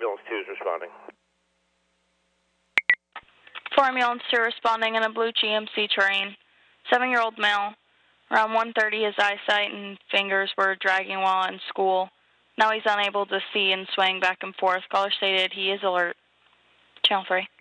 Ambulance 2 is responding. 4 Ambulance 2 responding in a blue GMC Terrain. 7-year-old male. Around 1:30, his eyesight and fingers were dragging while in school. Now he's unable to see and swaying back and forth. Caller stated he is alert. Channel 3.